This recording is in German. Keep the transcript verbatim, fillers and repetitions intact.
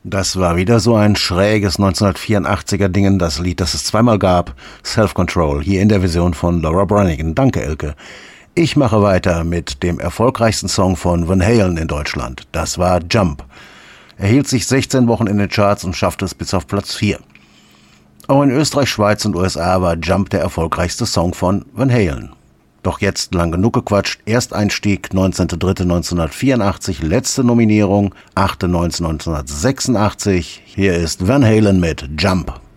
Das war wieder so ein schräges neunzehnhundertvierundachtziger Dingen, das Lied, das es zweimal gab, Self-Control, hier in der Version von Laura Branigan. Danke, Elke. Ich mache weiter mit dem erfolgreichsten Song von Van Halen in Deutschland. Das war Jump. Er hielt sich sechzehn Wochen in den Charts und schaffte es bis auf Platz vier. Auch in Österreich, Schweiz und U S A war Jump der erfolgreichste Song von Van Halen. Doch jetzt lang genug gequatscht. Ersteinstieg neunzehnter dritter neunzehnhundertvierundachtzig, letzte Nominierung achter neunzehnter neunzehnhundertsechsundachtzig. Hier ist Van Halen mit Jump.